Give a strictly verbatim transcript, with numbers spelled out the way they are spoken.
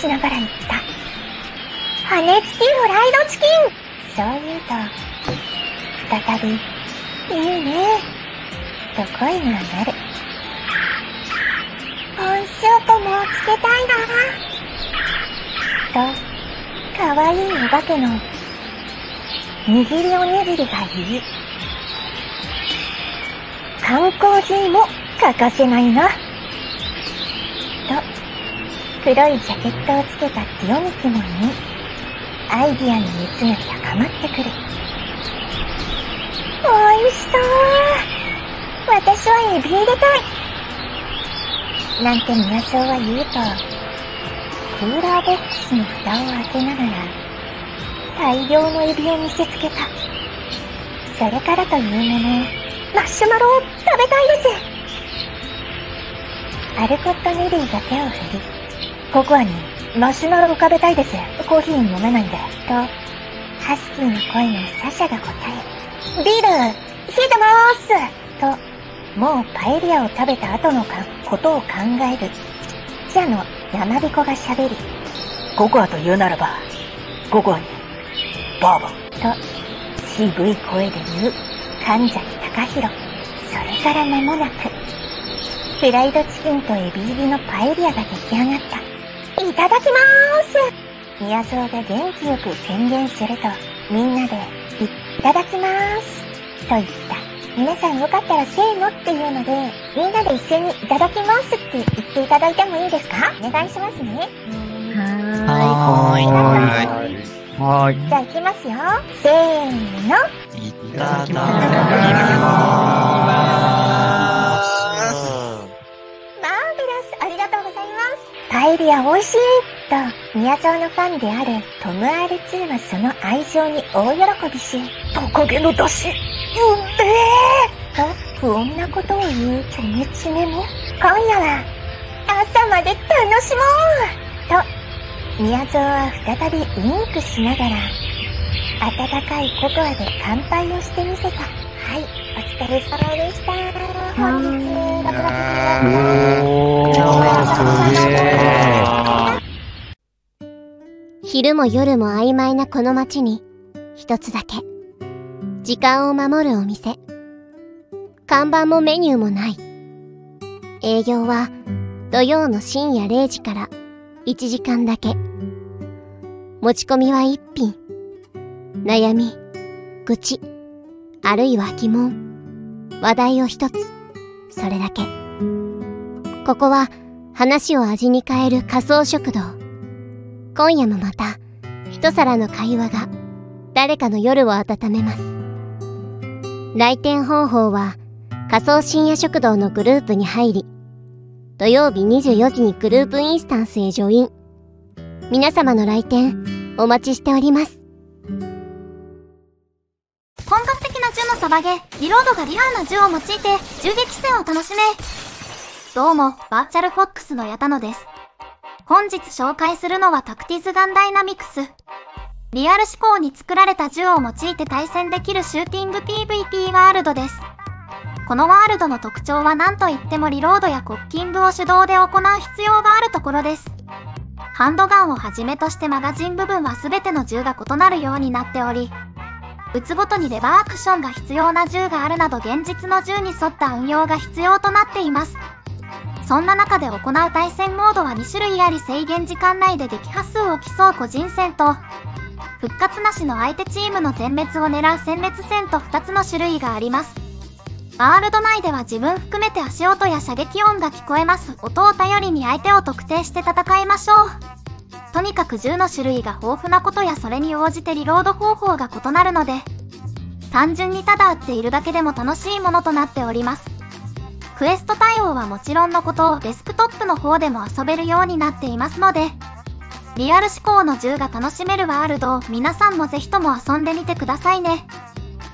しながら言った。羽根付きフライドチキン。そう言うと、再び、いいね、と声が上がる。コーンスープもつけたいな。と、かわいいお化けの、握りおにぎりが言う。缶コーヒーも欠かせないな。と、黒いジャケットをつけたティオミキモンに、アイディアの熱が高まってくる。おいしそう。私はエビ入れたい。なんて宮荘は言うと、クーラーボックスの蓋を開けながら、大量のエビを見せつけた。それからというもの、マッシュマロを食べたいです。アルコット・ネリーが手を振り、ココアにマシュマロを食べたいです。コーヒー飲めないんで。と、ハスキーの声のサシャが答え、ビール、冷えてまーす。と、もうパエリアを食べた後のかことを考える、記者の山彦が喋り、 ココアと言うならば、ココアに、バーボン。 と、渋い声で言う、神崎隆弘。それから間もなく、フライドチキンとエビ入りのパエリアが出来上がった。いただきまーす。宮荘が元気よく宣言すると、みんなで、いただきまーす。と言った。皆さんよかったらせーのっていうので、みんなで一斉にいただきますって言っていただいてもいいですか？お願いしますね。 はーい。 はーい。 はーい。 じゃあ行きますよ。せーの。 いただきまーす。 マーベラス、ありがとうございます。パエリア美味しいと、宮荘のファンであるトム アールツー はその愛情に大喜びし、 トカゲの出汁、うんめーと、不穏なことを言うチョメチメも、今夜は、朝まで楽しもうと、宮荘は再びウインクしながら、温かいココアで乾杯をしてみせた。はい、お疲れ様でした。本日、ろくがつじゅうよっか。 昼も夜も曖昧なこの街に、一つだけ、時間を守るお店。看板もメニューもない。営業は土曜の深夜れいじからいちじかんだけ。持ち込みは一品。悩み、愚痴、あるいは疑問、話題を一つ。それだけ。ここは話を味に変える仮想食堂。今夜もまた一皿の会話が誰かの夜を温めます。来店方法は仮想深夜食堂のグループに入り、土曜日にじゅうよじにグループインスタンスへジョイン。皆様の来店お待ちしております。 本格的な銃のサバゲー、リロードがリアルな銃を用いて銃撃戦を楽しめ。どうも、バーチャルフォックスの矢田野です。本日紹介するのはタクティズガンダイナミクス。リアル思考に作られた銃を用いて対戦できるシューティング ピーブイピー ワールドです。このワールドの特徴は何といってもリロードやコッキングを手動で行う必要があるところです。ハンドガンをはじめとしてマガジン部分は全ての銃が異なるようになっており、撃つごとにレバーアクションが必要な銃があるなど現実の銃に沿った運用が必要となっています。そんな中で行う対戦モードはにしゅるいあり、制限時間内で撃破数を競う個人戦と、復活なしの相手チームの全滅を狙う殲滅戦とふたつの種類があります。ワールド内では自分含めて足音や射撃音が聞こえます。音を頼りに相手を特定して戦いましょう。とにかく銃の種類が豊富なことやそれに応じてリロード方法が異なるので、単純にただ撃っているだけでも楽しいものとなっております。クエスト対応はもちろんのこと、デスクトップの方でも遊べるようになっていますので、リアル思考の銃が楽しめるワールドを皆さんもぜひとも遊んでみてくださいね。